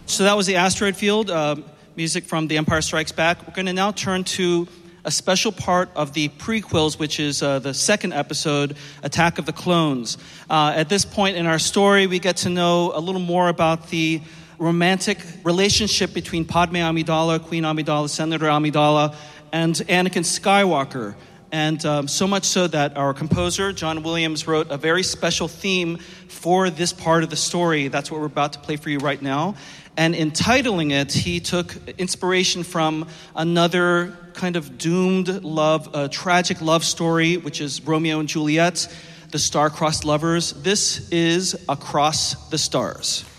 So that was the Asteroid Field, music from The Empire Strikes Back. We're going to now turn to a special part of the prequels, which is the second episode, Attack of the Clones. At this point in our story, we get to know a little more about the romantic relationship between Padme Amidala, Queen Amidala, Senator Amidala, and Anakin Skywalker. And so much so that our composer, John Williams, wrote a very special theme for this part of the story. That's what we're about to play for you right now. And in titling it, he took inspiration from another kind of doomed love, tragic love story, which is Romeo and Juliet, the star-crossed lovers. This is Across the Stars.